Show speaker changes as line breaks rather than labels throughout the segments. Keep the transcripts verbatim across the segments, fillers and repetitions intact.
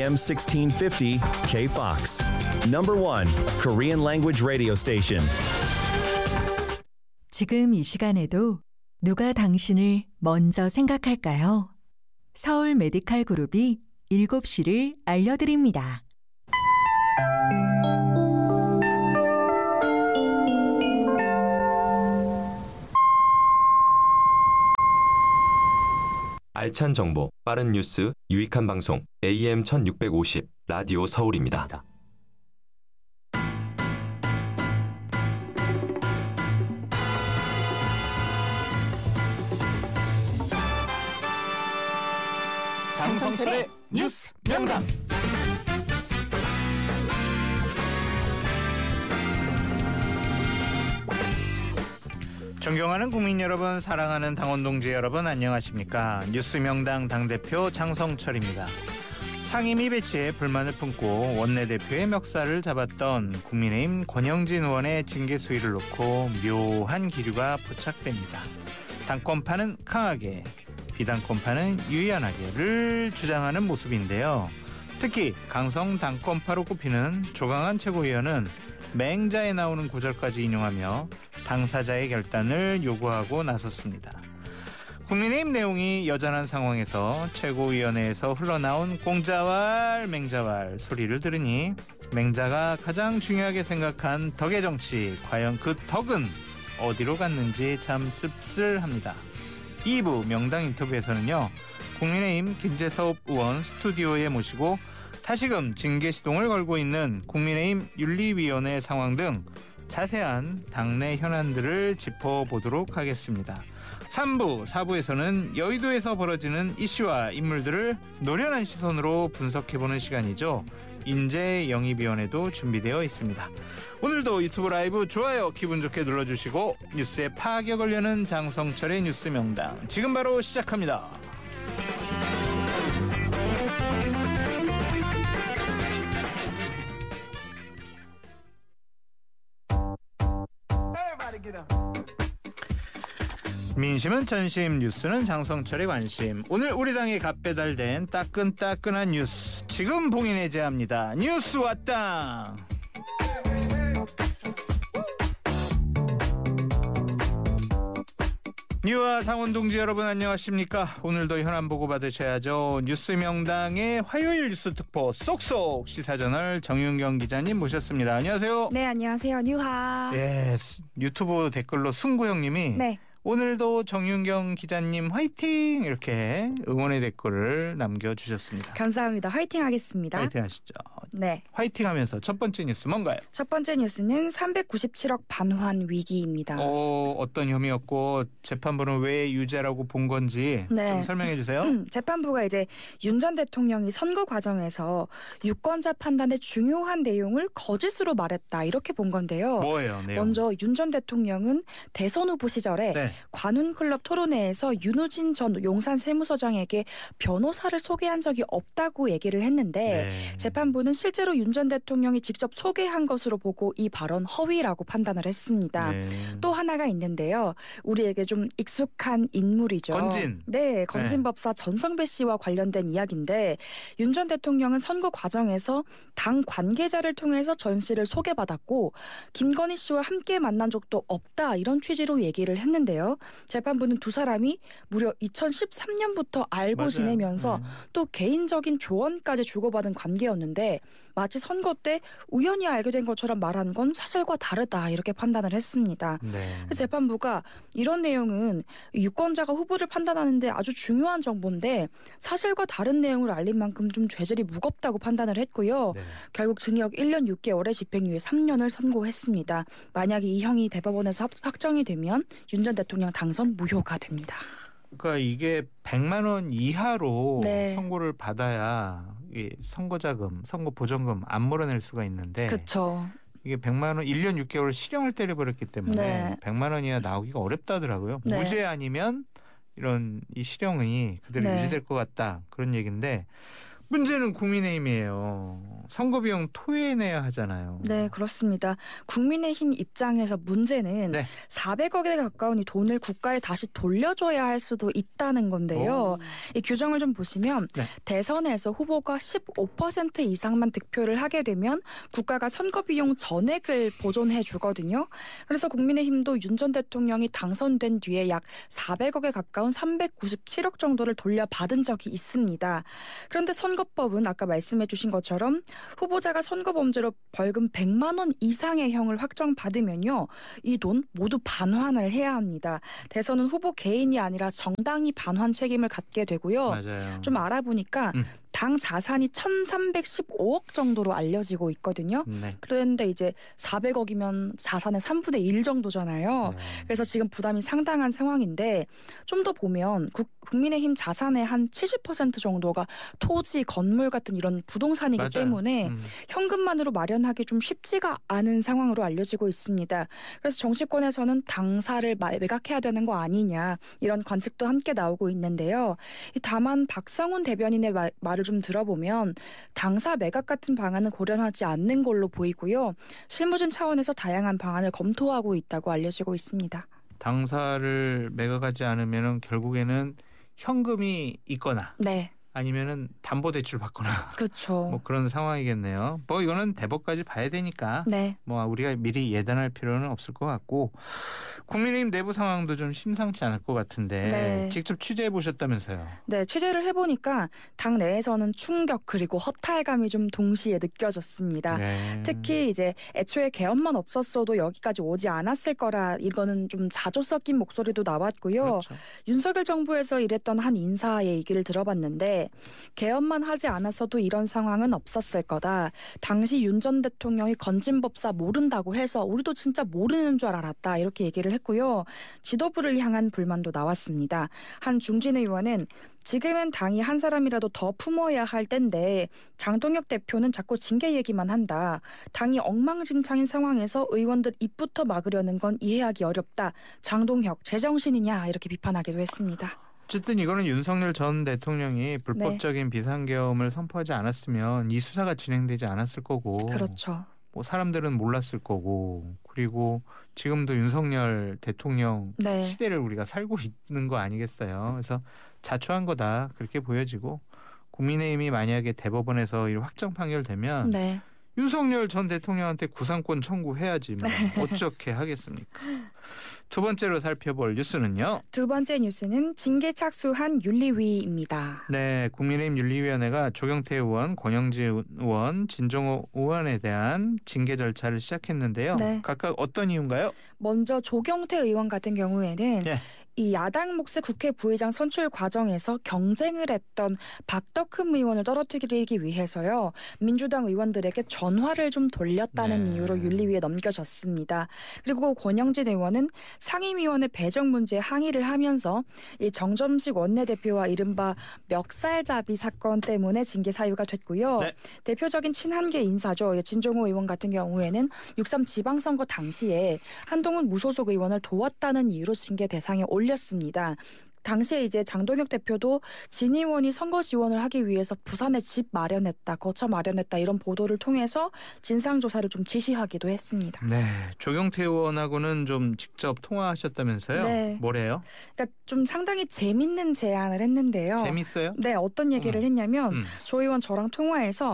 에이엠 sixteen fifty K-Fox. Number one Korean language radio station.
지금 이 시간에도 누가 당신을 먼저 생각할까요? 서울 메디칼 그룹이 일곱 시를 알려드립니다.
알찬 정보, 빠른 뉴스, 유익한 방송 에이엠 천육백오십 라디오 서울입니다.
장성철의 뉴스 명당. 존경하는 국민 여러분, 사랑하는 당원 동지 여러분, 안녕하십니까? 뉴스 명당 당대표 장성철입니다. 상임위 배치에 불만을 품고 원내대표의 멱살을 잡았던 국민의힘 권영진 의원의 징계 수위를 놓고 묘한 기류가 포착됩니다. 당권파는 강하게, 비당권파는 유연하게를 주장하는 모습인데요. 특히 강성 당권파로 꼽히는 조강한 최고위원은 맹자에 나오는 구절까지 인용하며 당사자의 결단을 요구하고 나섰습니다. 국민의힘 내용이 여전한 상황에서 최고위원회에서 흘러나온 공자왈 맹자왈 소리를 들으니 맹자가 가장 중요하게 생각한 덕의 정치, 과연 그 덕은 어디로 갔는지 참 씁쓸합니다. 이 부 명당 인터뷰에서는요, 국민의힘 김재섭 의원 스튜디오에 모시고 다시금 징계 시동을 걸고 있는 국민의힘 윤리위원회 상황 등 자세한 당내 현안들을 짚어보도록 하겠습니다. 삼 부, 사 부에서는 여의도에서 벌어지는 이슈와 인물들을 노련한 시선으로 분석해보는 시간이죠. 인재영입위원회도 준비되어 있습니다. 오늘도 유튜브 라이브 좋아요 기분 좋게 눌러주시고 뉴스에 파격을 여는 장성철의 뉴스 명당 지금 바로 시작합니다. 민심은 전심, 뉴스는 장성철의 관심. 오늘 우리 당에 갓배달된 따끈따끈한 뉴스 지금 봉인해제합니다. 뉴스 왔다. 뉴와 당원 동지 여러분, 안녕하십니까? 오늘도 현안 보고 받으셔야죠. 뉴스 명당의 화요일 뉴스 특보 쏙쏙 시사저널 정윤경 기자님 모셨습니다. 안녕하세요.
네, 안녕하세요. 뉴하.
예, 유튜브 댓글로 승구형님이
네.
오늘도 정윤경 기자님 화이팅! 이렇게 응원의 댓글을 남겨주셨습니다.
감사합니다. 화이팅 하겠습니다.
화이팅 하시죠.
네.
화이팅 하면서 첫 번째 뉴스 뭔가요?
첫 번째 뉴스는 삼백구십칠억 반환 위기입니다.
어, 어떤 혐의였고 재판부는 왜 유죄라고 본 건지
네.
좀 설명해 주세요.
재판부가 이제 윤 전 대통령이 선거 과정에서 유권자 판단의 중요한 내용을 거짓으로 말했다, 이렇게 본 건데요.
뭐예요, 내용?
먼저 윤 전 대통령은 대선 후보 시절에
네.
관훈클럽 토론회에서 윤우진 전 용산 세무서장에게 변호사를 소개한 적이 없다고 얘기를 했는데
네.
재판부는 실제로 윤 전 대통령이 직접 소개한 것으로 보고 이 발언 허위라고 판단을 했습니다.
네.
또 하나가 있는데요. 우리에게 좀 익숙한 인물이죠.
건진.
네, 건진법사 전성배 씨와 관련된 이야기인데 윤 전 대통령은 선거 과정에서 당 관계자를 통해서 전 씨를 소개받았고 김건희 씨와 함께 만난 적도 없다, 이런 취지로 얘기를 했는데요. 재판부는 두 사람이 무려 이천십삼 년부터 알고
맞아요.
지내면서
네. 또
또 개인적인 조언까지 주고받은 관계였는데 마치 선거 때 우연히 알게 된 것처럼 말한 건 사실과 다르다, 이렇게 판단을 했습니다.
네.
재판부가 이런 내용은 유권자가 후보를 판단하는데 아주 중요한 정보인데 사실과 다른 내용을 알린 만큼 좀 죄질이 무겁다고 판단을 했고요.
네.
결국 징역 일 년 육 개월에 집행유예 삼 년을 선고했습니다. 만약에 이 형이 대법원에서 확정이 되면 윤 전 대통령 당선 무효가 됩니다.
그러니까 이게 백만 원 이하로
네.
선고를 받아야 이 선거자금, 선거 보전금 안 몰아낼 수가 있는데
그렇죠.
이게 백만 원 일 년 육 개월 실형을 때려버렸기 때문에
네.
백만 원 이하 나오기가 어렵다더라고요.
네.
무죄 아니면 이런 이 실형이 그대로
네.
유지될 것 같다, 그런 얘기인데 문제는 국민의힘이에요. 선거 비용 토해내야 하잖아요.
네, 그렇습니다. 국민의힘 입장에서 문제는
네.
사백억에 가까운 이 돈을 국가에 다시 돌려줘야 할 수도 있다는 건데요.
오.
이 규정을 좀 보시면
네.
대선에서 후보가 십오 퍼센트 이상만 득표를 하게 되면 국가가 선거 비용 전액을 보존해 주거든요. 그래서 국민의힘도 윤 전 대통령이 당선된 뒤에 약 사백억에 가까운 삼백구십칠억 정도를 돌려받은 적이 있습니다. 그런데 선거법은 아까 말씀해 주신 것처럼 후보자가 선거 범죄로 벌금 백만 원 이상의 형을 확정받으면요. 이 돈 모두 반환을 해야 합니다. 대선은 후보 개인이 아니라 정당이 반환 책임을 갖게 되고요.
맞아요.
좀 알아보니까
음.
당 자산이 천삼백십오억 정도로 알려지고 있거든요.
네.
그런데 이제 사백억이면 자산의 삼분의 일 정도잖아요.
네.
그래서 지금 부담이 상당한 상황인데 좀 더 보면 국, 국민의힘 자산의 한 칠십 퍼센트 정도가 토지, 건물 같은 이런 부동산이기
맞아요.
때문에
음.
현금만으로 마련하기 좀 쉽지가 않은 상황으로 알려지고 있습니다. 그래서 정치권에서는 당사를 마- 매각해야 되는 거 아니냐 이런 관측도 함께 나오고 있는데요. 다만 박성훈 대변인의 말, 말을 좀 들어보면 당사 매각 같은 방안은 고려하지 않는 걸로 보이고요. 실무진 차원에서 다양한 방안을 검토하고 있다고 알려지고 있습니다.
당사를 매각하지 않으면 결국에는 현금이 있거나
네,
아니면은 담보대출 받거나
그렇죠.
뭐 그런 상황이겠네요. 뭐 이거는 대법까지 봐야 되니까
네.
뭐 우리가 미리 예단할 필요는 없을 것 같고 국민의힘 내부 상황도 좀 심상치 않을 것 같은데
네.
직접 취재해 보셨다면서요.
네, 취재를 해보니까 당 내에서는 충격 그리고 허탈감이 좀 동시에 느껴졌습니다.
네.
특히 이제 애초에 개헌만 없었어도 여기까지 오지 않았을 거라 이거는 좀 자조 섞인 목소리도 나왔고요.
그렇죠.
윤석열 정부에서 일했던 한 인사의 얘기를 들어봤는데 개헌만 하지 않았어도 이런 상황은 없었을 거다. 당시 윤 전 대통령이 건진법사 모른다고 해서 우리도 진짜 모르는 줄 알았다. 이렇게 얘기를 했고요. 지도부를 향한 불만도 나왔습니다. 한 중진 의원은 지금은 당이 한 사람이라도 더 품어야 할 때인데 장동혁 대표는 자꾸 징계 얘기만 한다. 당이 엉망진창인 상황에서 의원들 입부터 막으려는 건 이해하기 어렵다. 장동혁 제정신이냐 이렇게 비판하기도 했습니다.
어쨌든 이거는 윤석열 전 대통령이 불법적인 비상계엄을 선포하지 않았으면 이 수사가 진행되지 않았을 거고
그렇죠.
뭐 사람들은 몰랐을 거고 그리고 지금도 윤석열 대통령
네.
시대를 우리가 살고 있는 거 아니겠어요. 그래서 자초한 거다 그렇게 보여지고 국민의힘이 만약에 대법원에서 이 확정 판결되면
네.
윤석열 전 대통령한테 구상권 청구해야지 뭐 어떻게 하겠습니까. 두 번째로 살펴볼 뉴스는요.
두 번째 뉴스는 징계 착수한 윤리위입니다.
네, 국민의힘 윤리위원회가 조경태 의원, 권영지 의원, 진정호 의원에 대한 징계 절차를 시작했는데요.
네.
각각 어떤 이유인가요?
먼저 조경태 의원 같은 경우에는
예.
이 야당 몫의 국회 부의장 선출 과정에서 경쟁을 했던 박덕흠 의원을 떨어뜨리기 위해서요. 민주당 의원들에게 전화를 좀 돌렸다는
네.
이유로 윤리위에 넘겨졌습니다. 그리고 권영진 의원은 상임위원회 배정 문제에 항의를 하면서 이 정점식 원내대표와 이른바 멱살잡이 사건 때문에 징계 사유가 됐고요.
네.
대표적인 친한계 인사죠. 진종호 의원 같은 경우에는 육삼 지방선거 당시에 한동훈 무소속 의원을 도왔다는 이유로 징계 대상에 올렸습니다. 당시에 이제 장동혁 대표도 진 의원이 선거 지원을 하기 위해서 부산에 집 마련했다, 거처 마련했다 이런 보도를 통해서 진상조사를 좀 지시하기도 했습니다.
네, 조경태 의원하고는 좀 직접 통화하셨다면서요?
네.
뭐래요?
그러니까 좀 상당히 재밌는 제안을 했는데요.
재밌어요?
네, 어떤 얘기를 했냐면
음.
조 의원 저랑 통화해서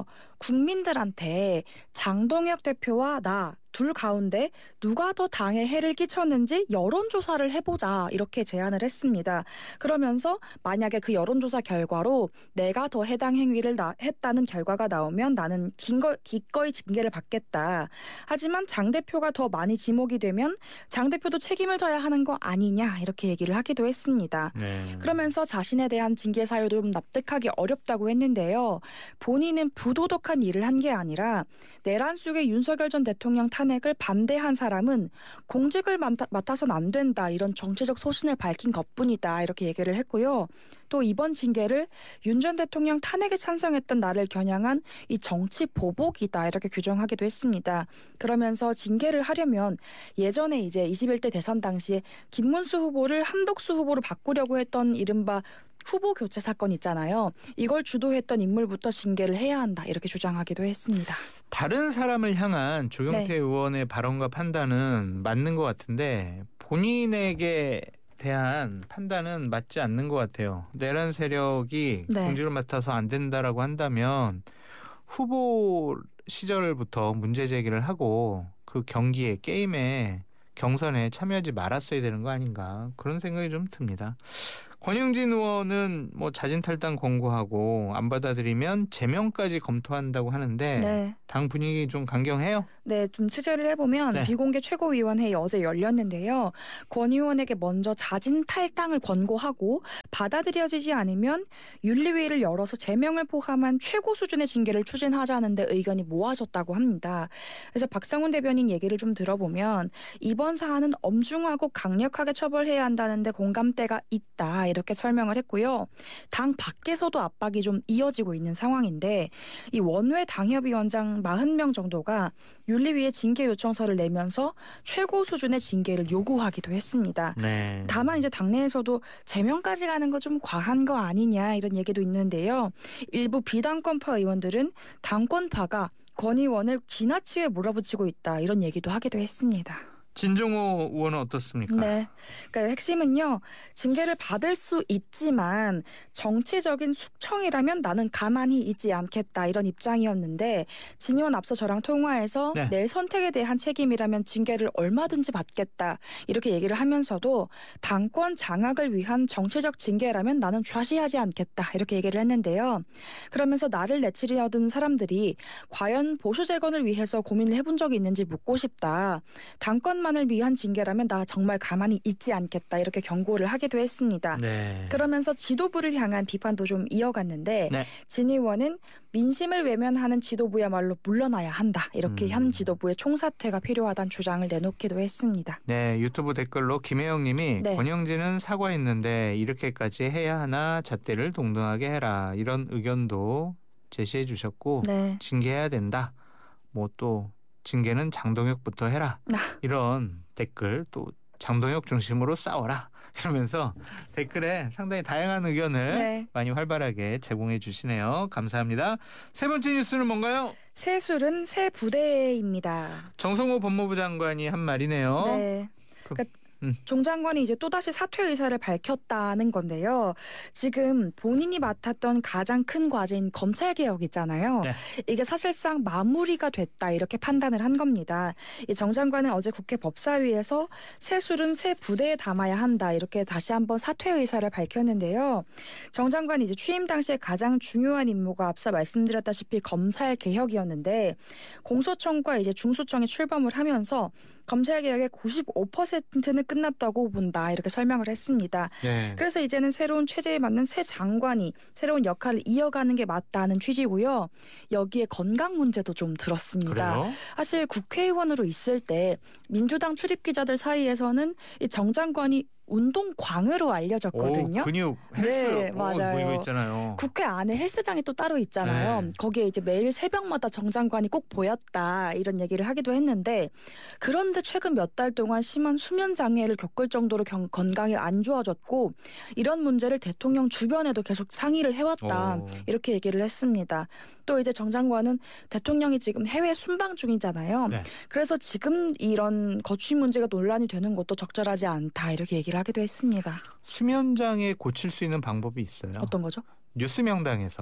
국민들한테 장동혁 대표와 나 둘 가운데 누가 더 당에 해를 끼쳤는지 여론조사를 해보자 이렇게 제안을 했습니다. 그러면서 만약에 그 여론조사 결과로 내가 더 해당 행위를 나, 했다는 결과가 나오면 나는 긴거, 기꺼이 징계를 받겠다. 하지만 장 대표가 더 많이 지목이 되면 장 대표도 책임을 져야 하는 거 아니냐 이렇게 얘기를 하기도 했습니다.
네.
그러면서 자신에 대한 징계 사유도 좀 납득하기 어렵다고 했는데요. 본인은 부도덕한 일을 한 게 아니라 내란 속의 윤석열 전 대통령 탄핵을 반대한 사람은 공직을 맡아, 맡아선 안 된다 이런 정치적 소신을 밝힌 것뿐이다 이렇게 얘기를 했고요. 또 이번 징계를 윤 전 대통령 탄핵에 찬성했던 나를 겨냥한 이 정치 보복이다 이렇게 규정하기도 했습니다. 그러면서 징계를 하려면 예전에 이제 이십일 대 대선 당시에 김문수 후보를 한덕수 후보로 바꾸려고 했던 이른바 후보 교체 사건 있잖아요. 이걸 주도했던 인물부터 징계를 해야 한다 이렇게 주장하기도 했습니다.
다른 사람을 향한 조경태
네.
의원의 발언과 판단은 맞는 것 같은데 본인에게 대한 판단은 맞지 않는 것 같아요. 내란 세력이
네.
공직을 맡아서 안 된다라고 한다면 후보 시절부터 문제 제기를 하고 그 경기에 게임에 경선에 참여하지 말았어야 되는 거 아닌가 그런 생각이 좀 듭니다. 권영진 의원은 뭐 자진 탈당 권고하고 안 받아들이면 제명까지 검토한다고 하는데
네.
당 분위기 좀 강경해요?
네, 좀 취재를 해보면
네.
비공개 최고위원회의 어제 열렸는데요. 권 의원에게 먼저 자진 탈당을 권고하고 받아들여지지 않으면 윤리위를 열어서 제명을 포함한 최고 수준의 징계를 추진하자는데 의견이 모아졌다고 합니다. 그래서 박상훈 대변인 얘기를 좀 들어보면 이번 사안은 엄중하고 강력하게 처벌해야 한다는데 공감대가 있다 이렇게 설명을 했고요. 당 밖에서도 압박이 좀 이어지고 있는 상황인데 이 원외 당협위원장 사십 명 정도가 윤리위에 징계 요청서를 내면서 최고 수준의 징계를 요구하기도 했습니다.
네.
다만 이제 당내에서도 제명까지 가는 거 좀 과한 거 아니냐 이런 얘기도 있는데요. 일부 비당권파 의원들은 당권파가 권 의원을 지나치게 몰아붙이고 있다 이런 얘기도 하기도 했습니다.
진종호 의원은 어떻습니까?
네, 그러니까 핵심은요. 징계를 받을 수 있지만 정치적인 숙청이라면 나는 가만히 있지 않겠다 이런 입장이었는데 진 의원 앞서 저랑 통화해서
네.
내 선택에 대한 책임이라면 징계를 얼마든지 받겠다 이렇게 얘기를 하면서도 당권 장악을 위한 정치적 징계라면 나는 좌시하지 않겠다 이렇게 얘기를 했는데요. 그러면서 나를 내치려던 사람들이 과연 보수 재건을 위해서 고민을 해본 적이 있는지 묻고 싶다. 당권 만을 위한 징계라면 나 정말 가만히 있지 않겠다 이렇게 경고를 하기도 했습니다.
네.
그러면서 지도부를 향한 비판도 좀 이어갔는데
네.
진 의원은 민심을 외면하는 지도부야말로 물러나야 한다. 이렇게
음.
현 지도부의 총사퇴가 필요하다는 주장을 내놓기도 했습니다.
네, 유튜브 댓글로 김혜영 님이
네.
권영진은 사과했는데 이렇게까지 해야 하나 잣대를 동등하게 해라 이런 의견도 제시해 주셨고
네.
징계해야 된다. 뭐 또 징계는 장동혁부터 해라.
아.
이런 댓글 또 장동혁 중심으로 싸워라. 이러면서 댓글에 상당히 다양한 의견을
네.
많이 활발하게 제공해 주시네요. 감사합니다. 세 번째 뉴스는 뭔가요?
새술은 새 부대입니다.
정성호 법무부 장관이 한 말이네요.
네.
그,
그러니까
음.
종 장관이 이제 또다시 사퇴 의사를 밝혔다는 건데요. 지금 본인이 맡았던 가장 큰 과제인 검찰 개혁 있잖아요.
네.
이게 사실상 마무리가 됐다 이렇게 판단을 한 겁니다. 이 정 장관은 어제 국회 법사위에서 새술은 새 부대에 담아야 한다 이렇게 다시 한번 사퇴 의사를 밝혔는데요. 정 장관이 이제 취임 당시에 가장 중요한 임무가 앞서 말씀드렸다시피 검찰 개혁이었는데 공소청과 이제 중수청이 출범을 하면서 검찰 개혁의 구십오 퍼센트는 끝났다고 본다 이렇게 설명을 했습니다.
네.
그래서 이제는 새로운 체제에 맞는 새 장관이 새로운 역할을 이어가는 게 맞다는 취지고요. 여기에 건강 문제도 좀 들었습니다.
그래요?
사실 국회의원으로 있을 때 민주당 출입 기자들 사이에서는 이 정 장관이 운동광으로 알려졌거든요.
오, 근육, 헬스,
네,
오,
맞아요.
뭐 이거 있잖아요.
국회 안에 헬스장이 또 따로 있잖아요.
네.
거기에 이제 매일 새벽마다 정 장관이 꼭 보였다 이런 얘기를 하기도 했는데 그런데 최근 몇 달 동안 심한 수면 장애를 겪을 정도로 경, 건강이 안 좋아졌고 이런 문제를 대통령 주변에도 계속 상의를 해왔다
오.
이렇게 얘기를 했습니다. 또 이제 정 장관은 대통령이 지금 해외 순방 중이잖아요.
네.
그래서 지금 이런 거취 문제가 논란이 되는 것도 적절하지 않다 이렇게 얘기를 하기도 했습니다.
수면장애 고칠 수 있는 방법이 있어요.
어떤 거죠?
뉴스 명당에서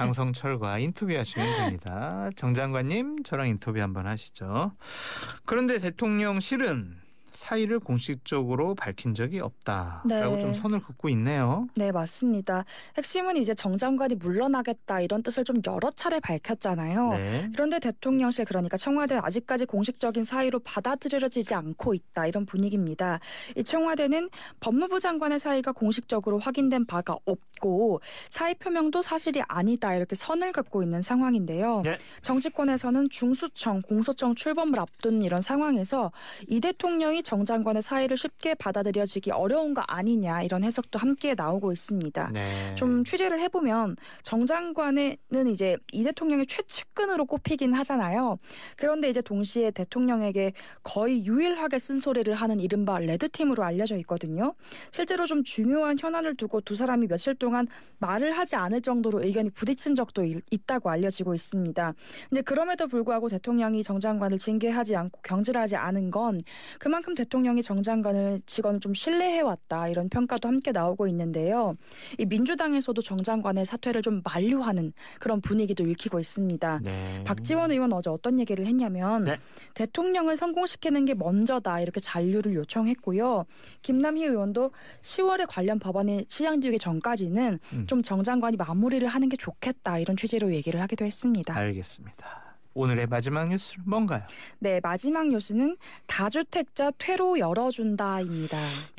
장성철과 인터뷰하시면 됩니다. 정 장관님 저랑 인터뷰 한번 하시죠. 그런데 대통령실은 사의를 공식적으로 밝힌 적이 없다라고
네.
좀 선을 긋고 있네요.
네, 맞습니다. 핵심은 이제 정 장관이 물러나겠다 이런 뜻을 좀 여러 차례 밝혔잖아요.
네.
그런데 대통령실 그러니까 청와대는 아직까지 공식적인 사의로 받아들여지지 않고 있다 이런 분위기입니다. 이 청와대는 법무부 장관의 사의가 공식적으로 확인된 바가 없고 사의 표명도 사실이 아니다 이렇게 선을 긋고 있는 상황인데요.
네.
정치권에서는 중수청, 공소청 출범을 앞둔 이런 상황에서 이 대통령이 대통령이 정 장관의 사의를 쉽게 받아들여지기 어려운 거 아니냐 이런 해석도 함께 나오고 있습니다.
네.
좀 취재를 해보면 정 장관은 이제 이 대통령의 최측근으로 꼽히긴 하잖아요. 그런데 이제 동시에 대통령에게 거의 유일하게 쓴소리를 하는 이른바 레드팀으로 알려져 있거든요. 실제로 좀 중요한 현안을 두고 두 사람이 며칠 동안 말을 하지 않을 정도로 의견이 부딪힌 적도 있다고 알려지고 있습니다. 이제 그럼에도 불구하고 대통령이 정 장관을 징계하지 않고 경질하지 않은 건 그만큼 대통령이 정 장관을 직원을 좀 신뢰해왔다 이런 평가도 함께 나오고 있는데요. 이 민주당에서도 정 장관의 사퇴를 좀 만류하는 그런 분위기도 읽히고 있습니다.
네.
박지원 의원 어제 어떤 얘기를 했냐면
네.
대통령을 성공시키는 게 먼저다 이렇게 잔류를 요청했고요. 김남희 의원도 시월에 관련 법안이 실행되기 전까지는
음.
좀 정 장관이 마무리를 하는 게 좋겠다 이런 취지로 얘기를 하기도 했습니다.
알겠습니다. 오늘의 마지막 뉴스는 뭔가요?
네, 마지막 뉴스는 다주택자 퇴로 열어준다입니다.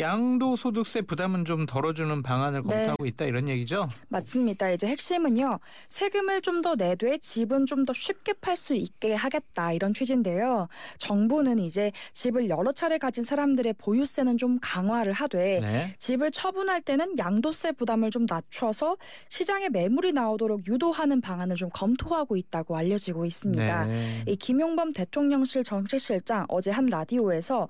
양도소득세 부담은 좀 덜어주는 방안을
네.
검토하고 있다 이런 얘기죠?
맞습니다. 이제 핵심은요. 세금을 좀 더 내되 집은 좀 더 쉽게 팔 수 있게 하겠다 이런 취지인데요. 정부는 이제 집을 여러 차례 가진 사람들의 보유세는 좀 강화를 하되
네.
집을 처분할 때는 양도세 부담을 좀 낮춰서 시장에 매물이 나오도록 유도하는 방안을 좀 검토하고 있다고 알려지고 있습니다.
네.
이 김용범 대통령실 정책실장 어제 한 라디오에서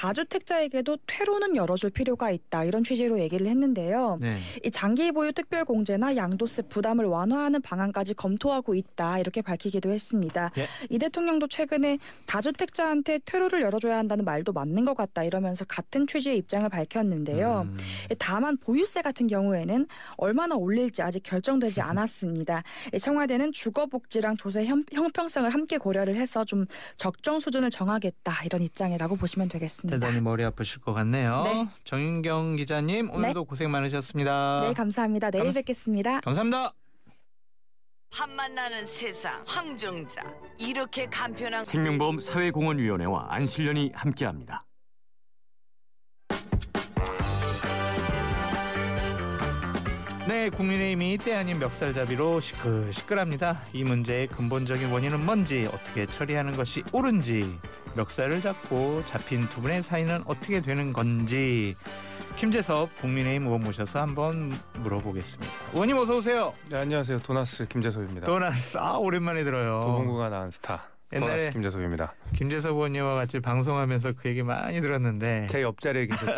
다주택자에게도 퇴로는 열어줄 필요가 있다 이런 취지로 얘기를 했는데요.
네.
이 장기 보유 특별공제나 양도세 부담을 완화하는 방안까지 검토하고 있다 이렇게 밝히기도 했습니다.
예.
이 대통령도 최근에 다주택자한테 퇴로를 열어줘야 한다는 말도 맞는 것 같다 이러면서 같은 취지의 입장을 밝혔는데요.
음.
다만 보유세 같은 경우에는 얼마나 올릴지 아직 결정되지 않았습니다. 청와대는 주거복지랑 조세 형, 형평성을 함께 고려를 해서 좀 적정 수준을 정하겠다 이런 입장이라고 보시면 되겠습니다.
대단히 머리 아프실 것 같네요.
네.
정윤경 기자님 오늘도 고생 많으셨습니다.
네, 감사합니다. 내일
감-
뵙겠습니다.
감사합니다.
한만 나는 세상 황정자 이렇게 간편한
생명보험 사회공헌위원회와 안실련이 함께합니다.
네, 국민의힘이 때 아닌 멱살잡이로 시끌시끌합니다. 이 문제의 근본적인 원인은 뭔지, 어떻게 처리하는 것이 옳은지, 멱살을 잡고 잡힌 두 분의 사이는 어떻게 되는 건지 김재섭 국민의힘 의원 모셔서 한번 물어보겠습니다. 의원님 어서 오세요.
네, 안녕하세요. 도나스 김재섭입니다.
도나스, 아 오랜만에 들어요.
도봉구가 낳은 스타.
옛날에
도나스 김재섭입니다.
김재섭 의원님과 같이 방송하면서 그 얘기 많이 들었는데
제 옆자리에 계셨죠.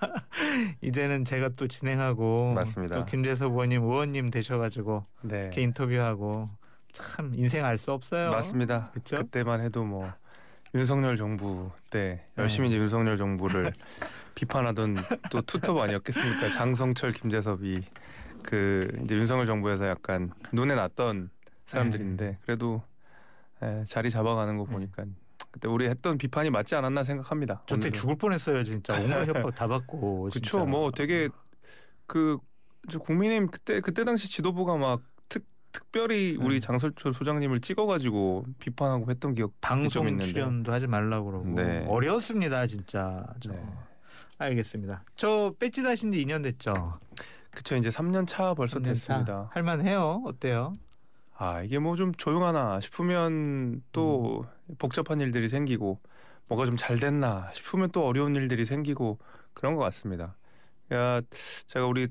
이제는 제가 또 진행하고
맞습니다.
또 김재섭 의원님 의원님 되셔가지고
네,
이렇게 인터뷰하고 참 인생 알 수 없어요.
맞습니다.
그쵸?
그때만 해도 뭐 윤석열 정부 때 열심히
네.
이제 윤석열 정부를 비판하던 또 투톱 아니었겠습니까? 장성철, 김재섭이 그 이제 윤석열 정부에서 약간 눈에 났던 사람들인데 그래도 에, 자리 잡아가는 거 보니까 그때 우리 했던 비판이 맞지 않았나 생각합니다.
저때
오늘은.
죽을 뻔했어요 진짜. 온갖 협박 다 받고. 진짜.
그쵸. 뭐 되게 그 저 국민의힘 그때 그때 당시 지도부가 막 특 특별히 우리
음.
장설철 소장님을 찍어가지고 비판하고 했던 기억 좀
방송
있는데.
출연도 하지 말라고 그러고
네.
어려웠습니다 진짜. 저.
네.
알겠습니다. 저 배지 다신 지 이 년 됐죠.
그쵸. 이제 삼 년 차 벌써
삼 년 차.
됐습니다.
할만해요. 어때요?
아 이게 뭐 좀 조용하나 싶으면 또
음.
복잡한 일들이 생기고 뭐가 좀 잘 됐나 싶으면 또 어려운 일들이 생기고 그런 것 같습니다. 야 제가 우리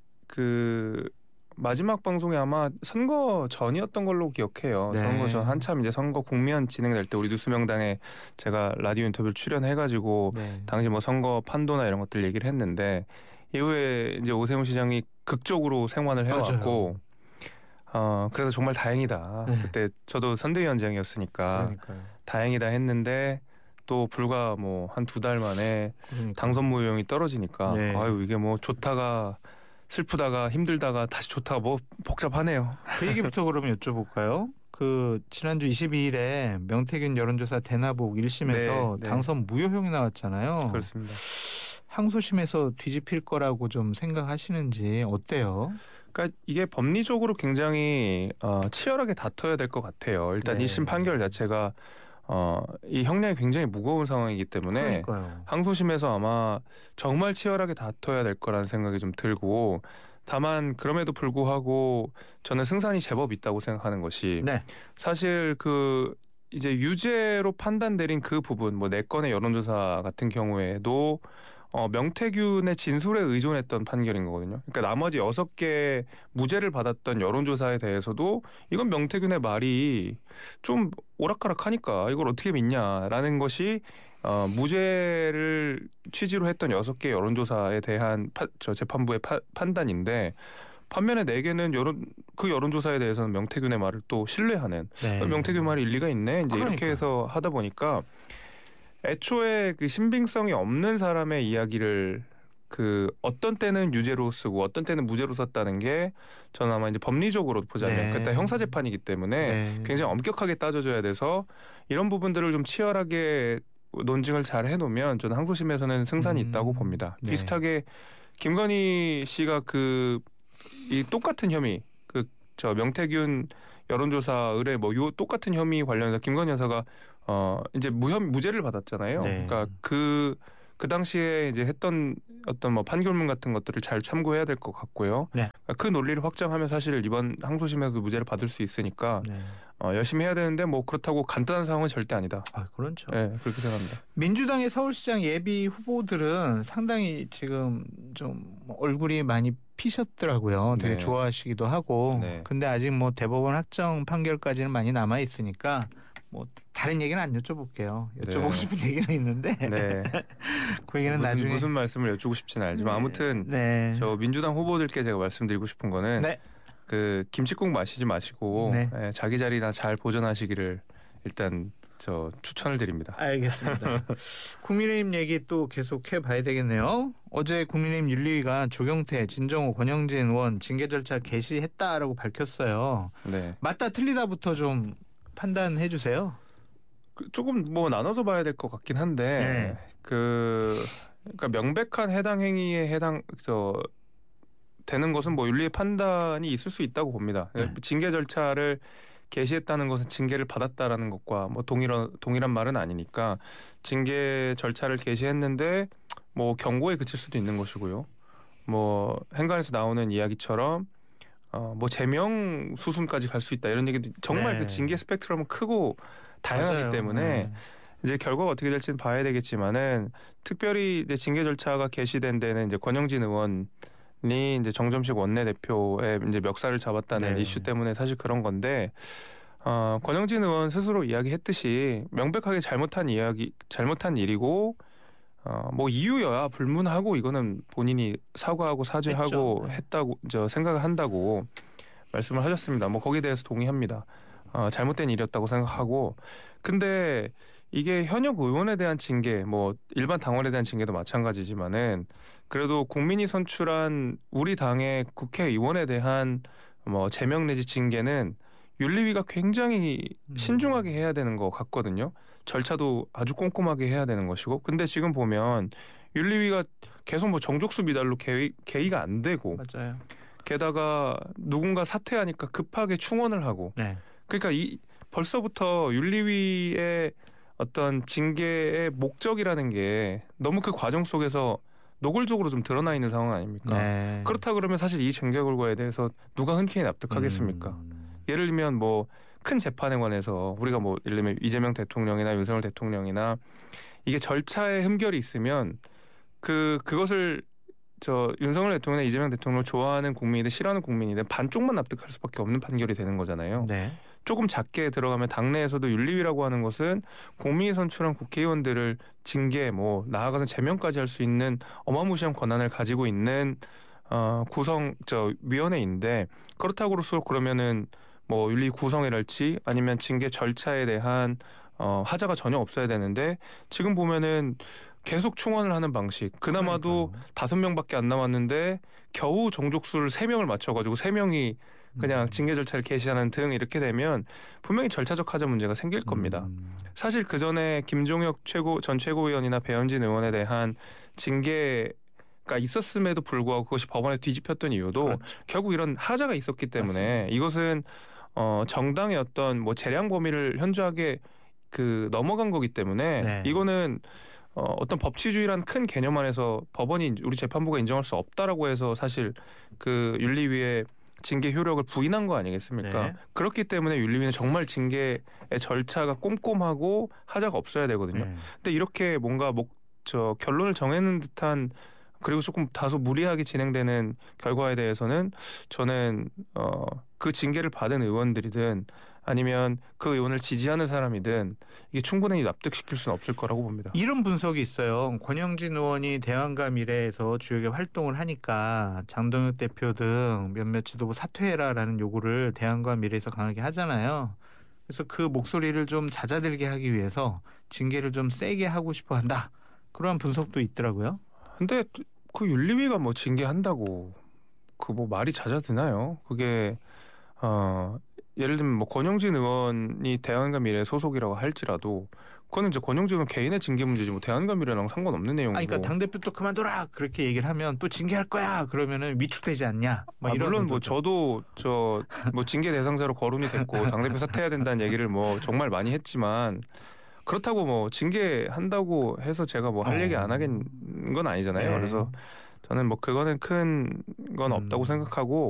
그 마지막 방송이 아마 선거 전이었던 걸로 기억해요.
네.
선거 전 한참 이제 선거 국면 진행될 때 우리 뉴스명당에 제가 라디오 인터뷰를 출연해가지고
네.
당시 뭐 선거 판도나 이런 것들 얘기를 했는데 이후에 이제 오세훈 시장이 극적으로 생환을 해왔고 어 그래서 정말 다행이다.
네.
그때 저도 선대위원장이었으니까
그러니까요.
다행이다 했는데 또 불과 뭐 한 두 달 만에
그러니까.
당선 무효형이 떨어지니까
네.
아유 이게 뭐 좋다가 슬프다가 힘들다가 다시 좋다가 뭐 복잡하네요.
그 얘기부터 그러면 여쭤볼까요? 그 지난주 이십이일에 명태균 여론조사 대나복 일 심에서
네, 네.
당선 무효형이 나왔잖아요.
그렇습니다.
항소심에서 뒤집힐 거라고 좀 생각하시는지 어때요?
그러니까 이게 법리적으로 굉장히 어, 치열하게 다퉈야 될 것 같아요. 일단
네.
일 심 판결 자체가 어, 이 형량이 굉장히 무거운 상황이기 때문에
그러니까요.
항소심에서 아마 정말 치열하게 다퉈야 될 거라는 생각이 좀 들고 다만 그럼에도 불구하고 저는 승산이 제법 있다고 생각하는 것이
네.
사실 그 이제 유죄로 판단 내린 그 부분, 뭐 네 건의 여론조사 같은 경우에도 어, 명태균의 진술에 의존했던 판결인 거거든요. 그러니까 나머지 여섯 개 무죄를 받았던 여론조사에 대해서도 이건 명태균의 말이 좀 오락가락하니까 이걸 어떻게 믿냐라는 것이 어, 무죄를 취지로 했던 여섯 개 여론조사에 대한 파, 저 재판부의 파, 판단인데 반면에 네 개는 여론 그 여론조사에 대해서는 명태균의 말을 또 신뢰하는
네.
명태균 말이 일리가 있네 이제
그러니까.
이렇게 해서 하다 보니까 애초에 그 신빙성이 없는 사람의 이야기를 그 어떤 때는 유죄로 쓰고 어떤 때는 무죄로 썼다는 게 저는 아마 이제 법리적으로 보자면
네.
그때 형사 재판이기 때문에
네.
굉장히 엄격하게 따져줘야 돼서 이런 부분들을 좀 치열하게 논증을 잘 해놓으면 저는 항소심에서는 승산이
음.
있다고 봅니다.
네.
비슷하게 김건희 씨가 그 이 똑같은 혐의 그 저 명태균 여론조사 의뢰 뭐 요 똑같은 혐의 관련해서 김건희 여사가 어 이제 무혐 무죄를 받았잖아요.
네.
그러니까 그 그 당시에 이제 했던 어떤 뭐 판결문 같은 것들을 잘 참고해야 될 것 같고요.
네.
그러니까 그 논리를 확장하면 사실 이번 항소심에서 무죄를 받을 수 있으니까
네.
어, 열심히 해야 되는데 뭐 그렇다고 간단한 상황은 절대 아니다.
아, 그렇죠.
네, 그렇게 생각합니다.
민주당의 서울시장 예비 후보들은 상당히 지금 좀 얼굴이 많이 피셨더라고요. 되게
네.
좋아하시기도 하고.
네.
근데 아직 뭐 대법원 확정 판결까지는 많이 남아 있으니까 뭐 다른 얘기는 안 여쭤볼게요. 여쭤보고
네.
싶은 얘기는 있는데
네.
그 얘기는
무슨,
나중에
무슨 말씀을 여쭈고 싶지는 알지만 아무튼
네.
저 민주당 후보들께 제가 말씀드리고 싶은 거는
네.
그 김치국 마시지 마시고
네.
예, 자기 자리나 잘 보존하시기를 일단 저 추천을 드립니다.
알겠습니다. 국민의힘 얘기 또 계속 해봐야 되겠네요. 어제 국민의힘 윤리위가 조경태, 진정호, 권영진 의원 징계 절차 개시했다라고 밝혔어요.
네.
맞다 틀리다부터 좀 판단해 주세요.
그 조금 뭐 나눠서 봐야 될 것 같긴 한데
네.
그 그러니까 명백한 해당 행위에 해당 저 되는 것은 뭐 윤리의 판단이 있을 수 있다고 봅니다.
네.
징계 절차를 개시했다는 것은 징계를 받았다라는 것과 뭐 동일한 동일한 말은 아니니까 징계 절차를 개시했는데 뭐 경고에 그칠 수도 있는 것이고요. 뭐 행간에서 나오는 이야기처럼 어 뭐 제명 수순까지 갈 수 있다 이런 얘기도 정말
네.
그 징계 스펙트럼은 크고 다양하기
맞아요.
때문에
네.
이제 결과가 어떻게 될지는 봐야 되겠지만은 특별히 이제 징계 절차가 개시된 데는 이제 권영진 의원이 이제 정점식 원내대표의 이제 멱살을 잡았다는
네.
이슈 때문에 사실 그런 건데 어, 권영진 의원 스스로 이야기했듯이 명백하게 잘못한 이야기 잘못한 일이고 어, 뭐 이유여야 불문하고 이거는 본인이 사과하고 사죄하고
했죠.
했다고 저 생각을 한다고 말씀을 하셨습니다. 뭐 거기에 대해서 동의합니다. 어, 잘못된 일이었다고 생각하고 근데 이게 현역 의원에 대한 징계 뭐 일반 당원에 대한 징계도 마찬가지지만은 그래도 국민이 선출한 우리 당의 국회의원에 대한 뭐 제명 내지 징계는 윤리위가 굉장히 신중하게 해야 되는 것 같거든요. 절차도 아주 꼼꼼하게 해야 되는 것이고 근데 지금 보면 윤리위가 계속 뭐 정족수 미달로 개의, 개의가 안 되고
맞아요.
게다가 누군가 사퇴하니까 급하게 충원을 하고
네.
그러니까 이 벌써부터 윤리위의 어떤 징계의 목적이라는 게 너무 그 과정 속에서 노골적으로 좀 드러나 있는 상황 아닙니까?
네.
그렇다 그러면 사실 이 징계 결과에 대해서 누가 흔쾌히 납득하겠습니까?
음.
예를 들면 뭐 큰 재판에 관해서 우리가 뭐 예를 들면 이재명 대통령이나 윤석열 대통령이나 이게 절차에 흠결이 있으면 그 그것을 저 윤석열 대통령이나 이재명 대통령을 좋아하는 국민이든 싫어하는 국민이든 반쪽만 납득할 수밖에 없는 판결이 되는 거잖아요.
네.
조금 작게 들어가면 당내에서도 윤리위라고 하는 것은 국민이 선출한 국회의원들을 징계 뭐 나아가서 제명까지 할 수 있는 어마무시한 권한을 가지고 있는 어, 구성 저 위원회인데 그렇다고로서 그러면은 뭐 윤리 구성이랄지 아니면 징계 절차에 대한 어, 하자가 전혀 없어야 되는데 지금 보면은 계속 충원을 하는 방식. 그나마도
그러니까요.
다섯 명밖에 안 남았는데 겨우 정족수를 세 명을 맞춰가지고 세 명이 그냥
음.
징계 절차를 개시하는 등 이렇게 되면 분명히 절차적 하자 문제가 생길 겁니다.
음.
사실 그 전에 김종혁 최고 전 최고위원이나 배현진 의원에 대한 징계가 있었음에도 불구하고 그것이 법원에 뒤집혔던 이유도
그렇죠.
결국 이런 하자가 있었기 때문에
맞습니다.
이것은 어, 정당의 어떤 뭐 재량 범위를 현저하게 그 넘어간 거기 때문에
네.
이거는 어, 어떤 법치주의란 큰 개념 안에서 법원이 우리 재판부가 인정할 수 없다라고 해서 사실 그 윤리위의 징계 효력을 부인한 거 아니겠습니까?
네.
그렇기 때문에 윤리위는 정말 징계의 절차가 꼼꼼하고 하자가 없어야 되거든요.
네.
근데 이렇게 뭔가 목, 저 결론을 정해는 듯한 그리고 조금 다소 무리하게 진행되는 결과에 대해서는 저는 어, 그 징계를 받은 의원들이든 아니면 그 의원을 지지하는 사람이든 이게 충분히 납득시킬 수는 없을 거라고 봅니다.
이런 분석이 있어요. 권영진 의원이 대안과 미래에서 주요계 활동을 하니까 장동혁 대표 등 몇몇 지도부 사퇴해라라는 요구를 대안과 미래에서 강하게 하잖아요. 그래서 그 목소리를 좀 잦아들게 하기 위해서 징계를 좀 세게 하고 싶어 한다. 그런 분석도 있더라고요.
근데 그 윤리위가 뭐 징계한다고 그 뭐 말이 잦아드나요? 그게 어 예를 들면 뭐 권영진 의원이 대안과 미래 소속이라고 할지라도 그거는 이제 권영진 의원 개인의 징계 문제지 뭐 대안과 미래랑 상관없는 내용이고.
아, 그러니까 당 대표 또 그만둬라 그렇게 얘기를 하면 또 징계할 거야 그러면은 위축되지 않냐? 뭐
아,
이런
물론 뭐
의도죠.
저도 저 뭐 징계 대상자로 거론이 됐고 당 대표 사퇴해야 된다는 얘기를 뭐 정말 많이 했지만 그렇다고 뭐 징계한다고 해서 제가 뭐 할
어.
얘기 안 하겠는 건 아니잖아요.
네.
그래서 저는 뭐 그거는 큰 건 없다고
음.
생각하고